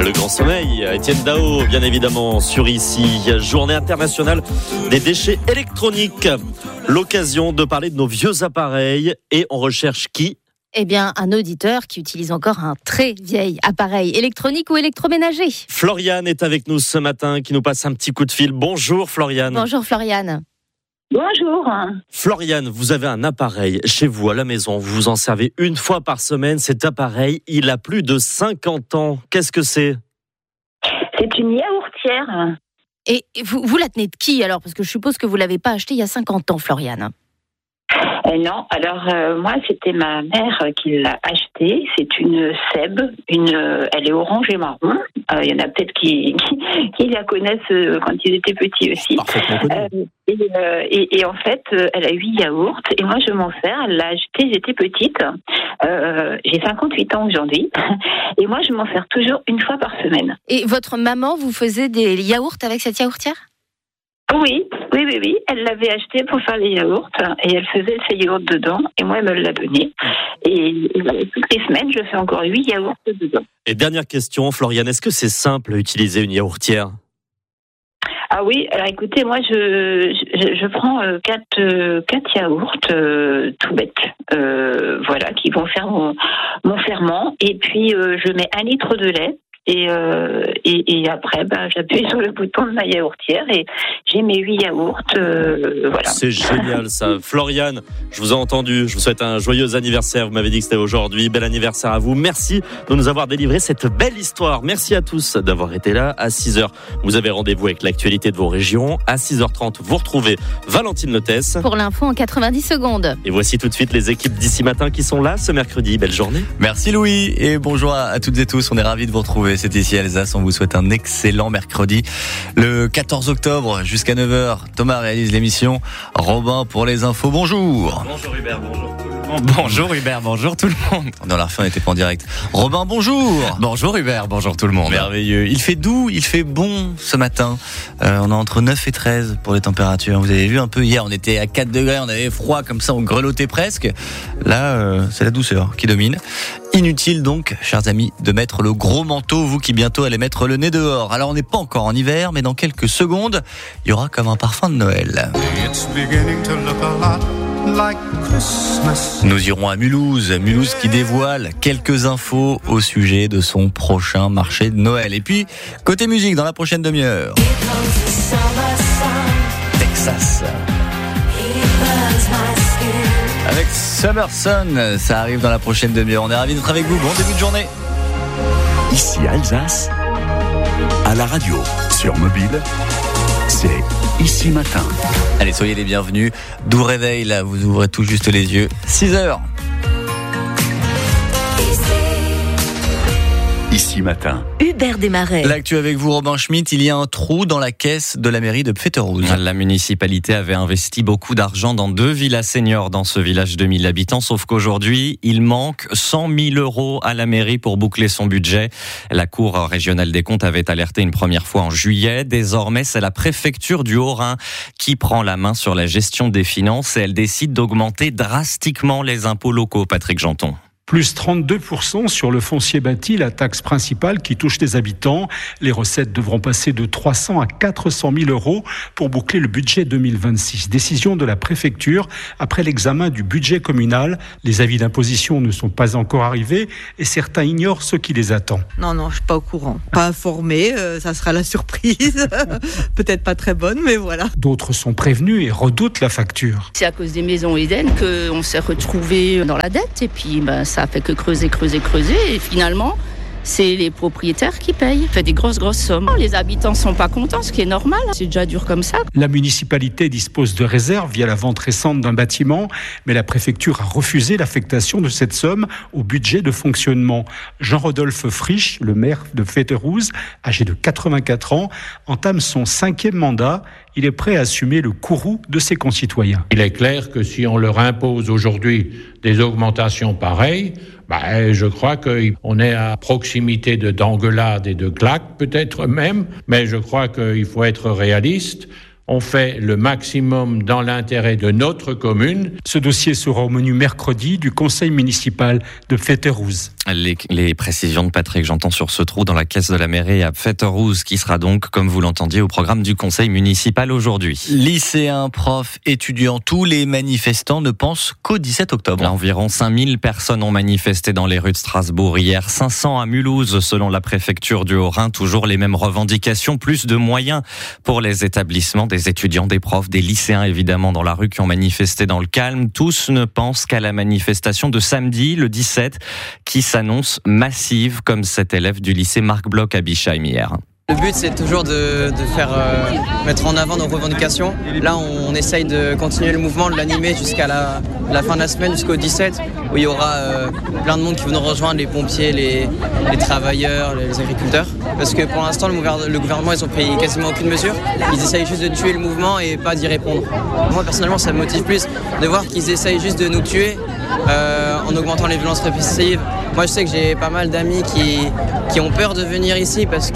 Le grand sommeil, Étienne Dao, bien évidemment, sur ici. Journée internationale des déchets électroniques. L'occasion de parler de nos vieux appareils. Et on recherche qui ? Eh bien, un auditeur qui utilise encore un très vieil appareil électronique ou électroménager. Floriane est avec nous ce matin, qui nous passe un petit coup de fil. Bonjour Floriane. Bonjour Floriane. Bonjour. Floriane, vous avez un appareil chez vous à la maison. Vous vous en servez une fois par semaine. Cet appareil, il a plus de 50 ans. Qu'est-ce que c'est ? C'est une yaourtière. Et vous la tenez de qui alors ? Parce que je suppose que vous ne l'avez pas acheté il y a 50 ans, Floriane. Non, alors moi c'était ma mère qui l'a achetée. C'est une Seb, elle est orange et marron. Il y en a peut-être qui la connaissent quand ils étaient petits aussi. Parfaitement connu. Et en fait, elle a 8 yaourts et moi je m'en sers. Elle l'a achetée, j'étais petite. J'ai 58 ans aujourd'hui et moi je m'en sers toujours une fois par semaine. Et votre maman vous faisait des yaourts avec cette yaourtière ? Oui. Elle l'avait acheté pour faire les yaourts et elle faisait ses yaourts dedans et moi elle me l'a donné. Et toutes les semaines, je fais encore 8 yaourts dedans. Et dernière question, Floriane, est-ce que c'est simple à utiliser une yaourtière ? Ah oui, alors écoutez, moi je prends 4 yaourts tout bêtes, voilà, qui vont faire mon ferment et puis je mets 1 litre de lait. Et après, j'appuie sur le bouton de ma yaourtière et j'ai mes 8 yaourts. Voilà. C'est génial ça. Floriane, je vous ai entendu. Je vous souhaite un joyeux anniversaire. Vous m'avez dit que c'était aujourd'hui. Bel anniversaire à vous. Merci de nous avoir délivré cette belle histoire. Merci à tous d'avoir été là. À 6h, vous avez rendez-vous avec l'actualité de vos régions. À 6h30, vous retrouvez Valentine Lotès. Pour l'info en 90 secondes. Et voici tout de suite les équipes d'ici matin qui sont là ce mercredi. Belle journée. Merci Louis et bonjour à toutes et tous. On est ravis de vous retrouver. C'est ici Alsace, on vous souhaite un excellent mercredi. Le 14 octobre jusqu'à 9h, Thomas réalise l'émission. Robin pour les infos, bonjour. Bonjour Hubert, bonjour tout le monde. Bonjour Hubert, bonjour tout le monde. Dans la fin, on n'était pas en direct. Robin, bonjour. Bonjour Hubert, bonjour tout le monde. Merveilleux. Il fait doux, il fait bon ce matin. On a entre 9 et 13 pour les températures. Vous avez vu un peu hier, on était à 4 degrés, on avait froid comme ça, on grelottait presque. Là, c'est la douceur qui domine. Inutile donc, chers amis, de mettre le gros manteau, vous qui bientôt allez mettre le nez dehors. Alors on n'est pas encore en hiver, mais dans quelques secondes, il y aura comme un parfum de Noël. Nous irons à Mulhouse qui dévoile quelques infos au sujet de son prochain marché de Noël. Et puis, côté musique, dans la prochaine demi-heure, Texas. Avec Summer Sun, ça arrive dans la prochaine demi-heure. On est ravis d'être avec vous. Bon début de journée. Ici Alsace, à la radio, sur mobile, c'est Ici Matin. Allez, soyez les bienvenus. Doux réveil, là, vous ouvrez tout juste les yeux. 6h. Ici Matin. Hubert Desmarais. L'actu avec vous, Robin Schmitt. Il y a un trou dans la caisse de la mairie de Pfetterhouse. La municipalité avait investi beaucoup d'argent dans 2 villas seniors dans ce village de 1000 habitants, sauf qu'aujourd'hui, il manque 100 000 € à la mairie pour boucler son budget. La Cour régionale des comptes avait alerté une première fois en juillet. Désormais, c'est la préfecture du Haut-Rhin qui prend la main sur la gestion des finances et elle décide d'augmenter drastiquement les impôts locaux, Patrick Janton. Plus 32% sur le foncier bâti, la taxe principale qui touche les habitants. Les recettes devront passer de 300 à 400 000 € pour boucler le budget 2026. Décision de la préfecture après l'examen du budget communal. Les avis d'imposition ne sont pas encore arrivés et certains ignorent ce qui les attend. Non, je suis pas au courant. Pas informée, ça sera la surprise. Peut-être pas très bonne, mais voilà. D'autres sont prévenus et redoutent la facture. C'est à cause des maisons Eden qu'on s'est retrouvés dans la dette et puis ça a fait que creuser et finalement c'est les propriétaires qui payent. Ça fait des grosses sommes. Les habitants sont pas contents, ce qui est normal, c'est déjà dur comme ça. La municipalité dispose de réserves via la vente récente d'un bâtiment, mais la préfecture a refusé l'affectation de cette somme au budget de fonctionnement. Jean-Rodolphe Frisch, le maire de Pfetterhouse, âgé de 84 ans, entame son 5e mandat. Il est prêt à assumer le courroux de ses concitoyens. Il est clair que si on leur impose aujourd'hui des augmentations pareilles, je crois qu'on est à proximité d'engueulades et de claques, peut-être même, mais je crois qu'il faut être réaliste. On fait le maximum dans l'intérêt de notre commune. Ce dossier sera au menu mercredi du conseil municipal de Fetterouze. Les précisions de Patrick Janton sur ce trou dans la caisse de la mairie à Fetterouze, qui sera donc, comme vous l'entendiez, au programme du conseil municipal aujourd'hui. Lycéens, profs, étudiants, tous les manifestants ne pensent qu'au 17 octobre. Là, environ 5000 personnes ont manifesté dans les rues de Strasbourg hier, 500 à Mulhouse selon la préfecture du Haut-Rhin. Toujours les mêmes revendications, plus de moyens pour les établissements, des étudiants, des profs, des lycéens évidemment dans la rue qui ont manifesté dans le calme. Tous ne pensent qu'à la manifestation de samedi, le 17, qui s'annonce massive, comme cet élève du lycée Marc Bloch à Bischheim hier. Le but, c'est toujours de faire mettre en avant nos revendications. Là, on essaye de continuer le mouvement, de l'animer jusqu'à la fin de la semaine, jusqu'au 17, où il y aura plein de monde qui vont nous rejoindre, les pompiers, les travailleurs, les agriculteurs. Parce que pour l'instant, le gouvernement, ils ont pris quasiment aucune mesure. Ils essayent juste de tuer le mouvement et pas d'y répondre. Moi, personnellement, ça me motive plus de voir qu'ils essayent juste de nous tuer en augmentant les violences répressives. Moi, je sais que j'ai pas mal d'amis qui ont peur de venir ici parce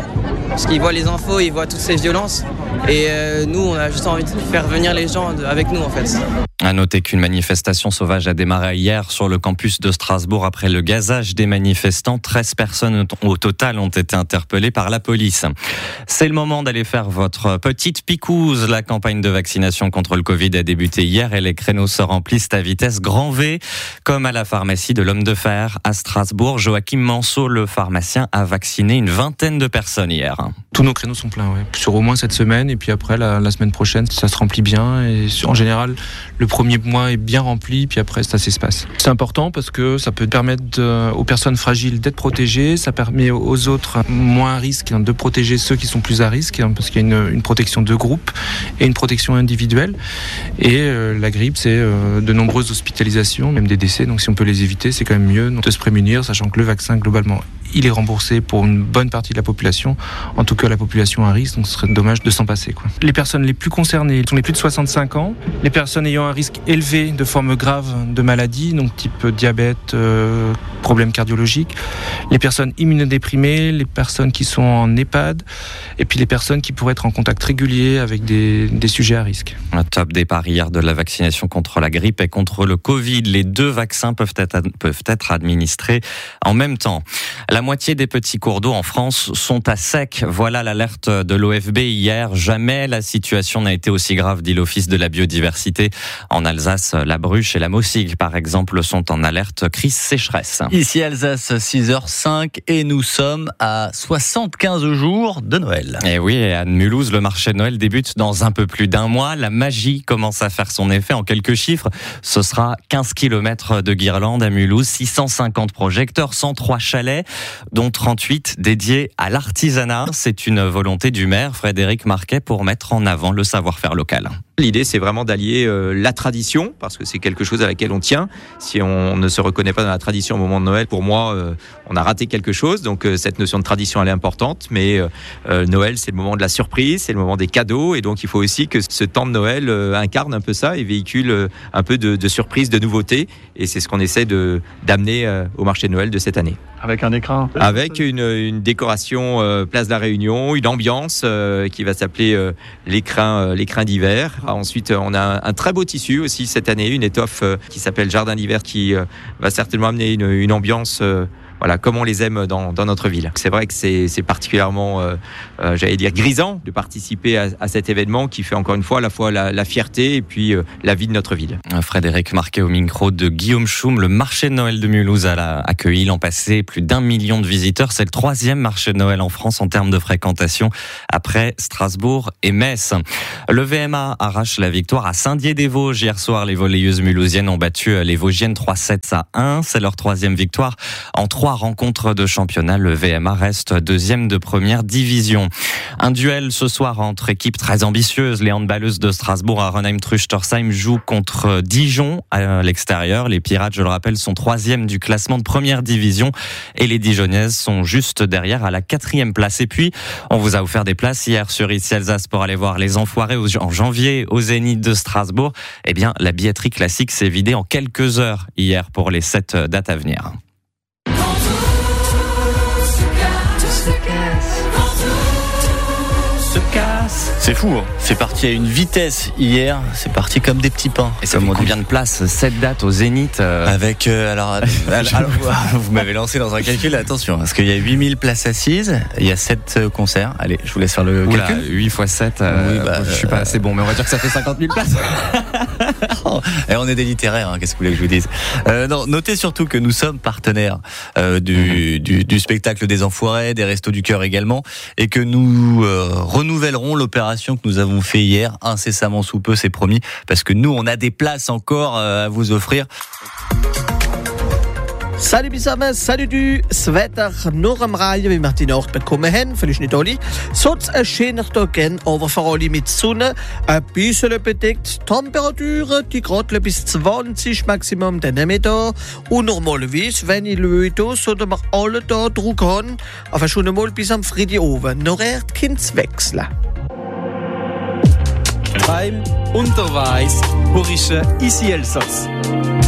qu'ils voient les infos, ils voient toutes ces violences. Et nous, on a juste envie de faire venir les gens avec nous, en fait. À noter qu'une manifestation sauvage a démarré hier sur le campus de Strasbourg après le gazage des manifestants. 13 personnes au total ont été interpellées par la police. C'est le moment d'aller faire votre petite picouse. La campagne de vaccination contre le Covid a débuté hier et les créneaux se remplissent à vitesse grand V, comme à la pharmacie de l'Homme de Fer à Strasbourg. Joachim Manceau, le pharmacien, a vacciné une vingtaine de personnes hier. Tous nos créneaux sont pleins, ouais. Sur au moins cette semaine, et puis après la semaine prochaine, ça se remplit bien. Et en général, le premier mois est bien rempli, puis après ça s'espace. C'est important parce que ça peut permettre aux personnes fragiles d'être protégées, ça permet aux autres moins à risque de protéger ceux qui sont plus à risque, parce qu'il y a une protection de groupe et une protection individuelle. Et la grippe, c'est de nombreuses hospitalisations, même des décès, donc si on peut les éviter, c'est quand même mieux de se prémunir, sachant que le vaccin, globalement, il est remboursé pour une bonne partie de la population, en tout cas la population à risque, donc ce serait dommage de s'en passer, quoi. Les personnes les plus concernées sont les plus de 65 ans, les personnes ayant un risque élevé de formes graves de maladies, donc type diabète, problèmes cardiologiques, les personnes immunodéprimées, les personnes qui sont en EHPAD, et puis les personnes qui pourraient être en contact régulier avec des sujets à risque. Un top départ hier de la vaccination contre la grippe et contre le Covid. Les deux vaccins peuvent être administrés en même temps. La moitié des petits cours d'eau en France sont à sec. Voilà l'alerte de l'OFB hier. Jamais la situation n'a été aussi grave, dit l'Office de la biodiversité. En Alsace, la Bruche et la Maussig, par exemple, sont en alerte crise sécheresse. Ici Alsace, 6h05, et nous sommes à 75 jours de Noël. Et oui, à Mulhouse, le marché de Noël débute dans un peu plus d'un mois. La magie commence à faire son effet. En quelques chiffres, ce sera 15 km de guirlandes à Mulhouse, 650 projecteurs, 103 chalets, dont 38 dédiés à l'artisanat. C'est une volonté du maire Frédéric Marquet pour mettre en avant le savoir-faire local. L'idée, c'est vraiment d'allier la tradition, parce que c'est quelque chose à laquelle on tient. Si on ne se reconnaît pas dans la tradition au moment de Noël, pour moi, on a raté quelque chose. Donc cette notion de tradition, elle est importante. Mais Noël, c'est le moment de la surprise, c'est le moment des cadeaux. Et donc il faut aussi que ce temps de Noël incarne un peu ça et véhicule un peu de surprise, de nouveauté. Et c'est ce qu'on essaie d'amener au marché de Noël de cette année. Avec un écran. Avec une décoration place de la Réunion, une ambiance qui va s'appeler l'écrin d'hiver. Ensuite, on a un très beau tissu aussi cette année, une étoffe qui s'appelle Jardin d'hiver qui va certainement amener une ambiance comme on les aime dans notre ville. C'est vrai que c'est particulièrement, grisant de participer à cet événement qui fait encore une fois à la fois la fierté et puis la vie de notre ville. Frédéric Marquet au micro de Guillaume Schum. Le marché de Noël de Mulhouse a accueilli l'an passé plus d'1 million de visiteurs. C'est le 3e marché de Noël en France en termes de fréquentation, après Strasbourg et Metz. Le VMA arrache la victoire à Saint-Dié-des-Vosges. Hier soir, les volleyeuses mulhousiennes ont battu les Vosgiennes 3-7-1. C'est leur 3e victoire en 3 rencontres de championnat. Le VMA reste 2e de première division. Un duel ce soir entre équipes très ambitieuses. Les handballeuses de Strasbourg à Renheim-Trusch-Torsheim jouent contre Dijon à l'extérieur. Les Pirates, je le rappelle, sont 3e du classement de première division et les Dijonnaises sont juste derrière à la 4e place. Et puis, on vous a offert des places hier sur Ici Alsace pour aller voir les Enfoirés en janvier au Zénith de Strasbourg. Eh bien, la billetterie classique s'est vidée en quelques heures hier pour les 7 dates à venir. Se casse. places. C'est fou, hein. C'est parti à une vitesse hier, c'est parti comme des petits pains. Et ça fait combien de places? 7 dates au Zénith Avec, alors, vous m'avez lancé dans un calcul, attention, parce qu'il y a 8000 places assises, il y a 7 concerts. Allez, je vous laisse faire le calcul. 8 x 7, je suis pas assez bon, mais on va dire que ça fait 50 000 places. Et on est des littéraires, hein, qu'est-ce que vous voulez que je vous dise? Non, notez surtout que nous sommes partenaires du spectacle des Enfoirés, des Restos du Cœur également, et que nous renouvellerons l'opération que nous avons fait hier, incessamment sous peu, c'est promis, parce que nous, on a des places encore à vous offrir. Salut zusammen, salut du Wetter nur am Rhein, wie wir die Nacht bekommen haben, vielleicht nicht alle. Sonst ein schöner Tag, aber vor allem mit Sonne, ein bisschen bedeckt. Temperaturen, die gerade bis 20 Maximum, dann nehmen wir da. Und normalerweise, wenn ich Leute sollten wir alle da Druck haben, aber schon einmal bis am Freitag oben. Noch erst Kinds wechseln. Beim Unterweis Horische Isi Elsass.